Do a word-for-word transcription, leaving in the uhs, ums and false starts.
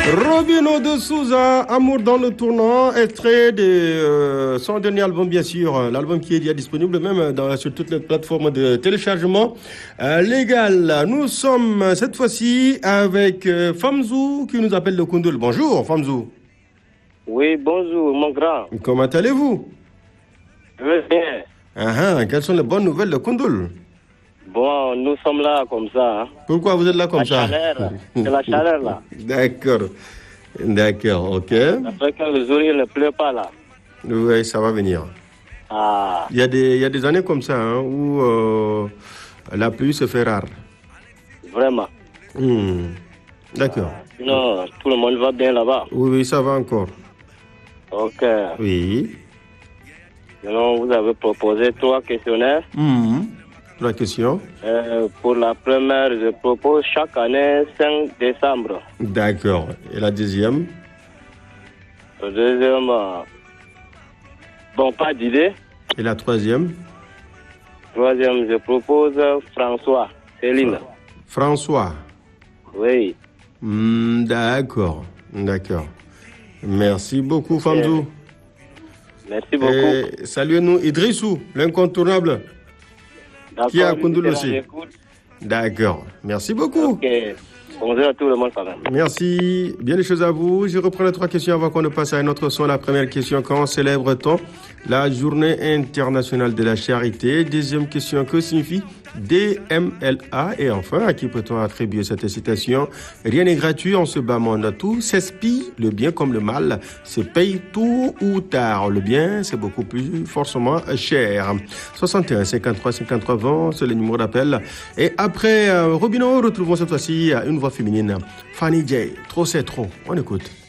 Robino de Souza, Amour dans le tournant, extrait de euh, son dernier album, bien sûr, l'album qui est déjà disponible même dans, sur toutes les plateformes de téléchargement euh, légal. Nous sommes cette fois-ci avec euh, Famzou qui nous appelle de Koundoul. Bonjour Famzou. Oui, bonjour mon grand. Comment allez-vous? Très bien. Ah, ah, quelles sont les bonnes nouvelles de Koundoul? Bon, nous sommes là comme ça. Hein. Pourquoi vous êtes là comme la ça? Chaleur, c'est la chaleur là. D'accord. D'accord, ok. Ça fait que le jour il ne pleut pas là. Oui, ça va venir. Ah. Il y a des, il y a des années comme ça hein, où euh, la pluie se fait rare. Vraiment. Hmm. D'accord. Ah, non, tout le monde va bien là-bas. Oui, oui, ça va encore. Ok. Oui. Sinon, vous avez proposé trois questionnaires. Mmh. La question. Euh, pour la première, je propose chaque année cinq décembre. D'accord. Et la deuxième? Le deuxième, euh, bon, pas d'idée. Et la troisième? Troisième, je propose François, Céline. François. Oui. Mmh, d'accord. D'accord. Merci beaucoup, Famzou. Merci beaucoup. Et saluez-nous Idrissou, l'incontournable. Qui est à Koundoul aussi. D'accord. Merci beaucoup. Ok. Bonjour à tout le monde quand même. Merci. Bien les choses à vous. Je reprends les trois questions avant qu'on ne passe à un autre son. La première question, quand célèbre-t-on la journée internationale de la charité? Deuxième question, que signifie D M L A? Et enfin, à qui peut-on attribuer cette citation? Rien n'est gratuit en ce bas monde. Tout s'espie, le bien comme le mal se paye tôt ou tard. Le bien, c'est beaucoup plus forcément cher. soixante et un cinquante-trois cinquante-trois vingt, c'est le numéro d'appel. Et après euh, Robino, retrouvons cette fois-ci une voix féminine. Fanny J. Trop c'est trop. On écoute.